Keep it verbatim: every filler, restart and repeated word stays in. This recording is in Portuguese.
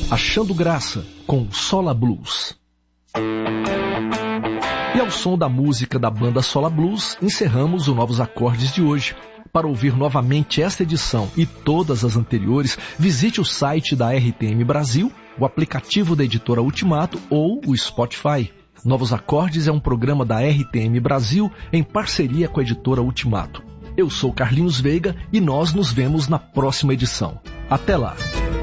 Achando Graça, com Sola Blues. E ao som da música da banda Sola Blues, encerramos o Novos Acordes de hoje. Para ouvir novamente esta edição e todas as anteriores, visite o site da R T M Brasil, o aplicativo da editora Ultimato ou o Spotify. Novos Acordes é um programa da R T M Brasil em parceria com a editora Ultimato. Eu sou Carlinhos Veiga e nós nos vemos na próxima edição. Até lá!